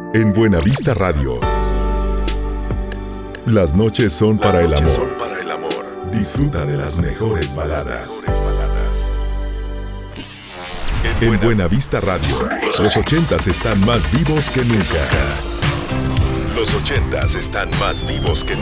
En Buenavista Radio. Las noches son para el amor. Disfruta de las mejores baladas. En Buenavista Radio, los 80s están más vivos que nunca. Los 80s están más vivos que nunca.